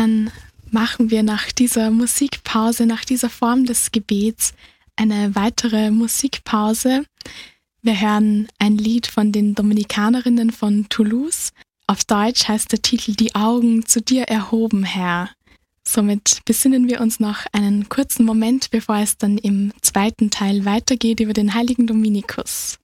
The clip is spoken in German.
Dann machen wir nach dieser Musikpause, nach dieser Form des Gebets eine weitere Musikpause. Wir hören ein Lied von den Dominikanerinnen von Toulouse. Auf Deutsch heißt der Titel Die Augen zu dir erhoben, Herr. Somit besinnen wir uns noch einen kurzen Moment, bevor es dann im zweiten Teil weitergeht über den heiligen Dominikus.